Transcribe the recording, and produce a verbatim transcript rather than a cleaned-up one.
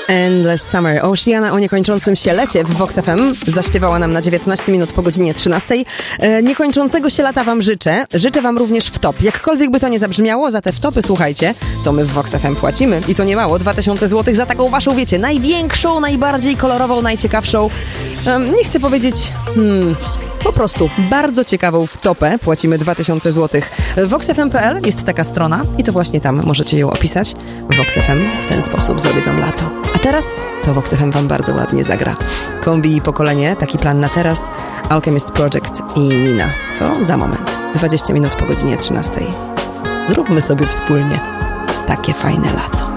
Endless Summer. Oceana o niekończącym się lecie w Vox F M zaśpiewała nam na dziewiętnaście minut po godzinie trzynastej. E, niekończącego się lata wam życzę. Życzę wam również wtop. Jakkolwiek by to nie zabrzmiało, za te wtopy, słuchajcie, to my w Vox F M płacimy. I to nie mało, dwa tysiące złotych za taką waszą, wiecie, największą, najbardziej kolorową, najciekawszą, e, nie chcę powiedzieć, hmm... po prostu bardzo ciekawą wtopę. Płacimy dwa tysiące złotych. vox f m kropka p l jest taka strona i to właśnie tam możecie ją opisać. Vox F M w ten sposób zrobi wam lato. A teraz to Vox F M wam bardzo ładnie zagra. Kombi i Pokolenie, taki plan na teraz. Alchemist Project i Nina. To za moment. dwadzieścia minut po godzinie trzynastej. Zróbmy sobie wspólnie takie fajne lato.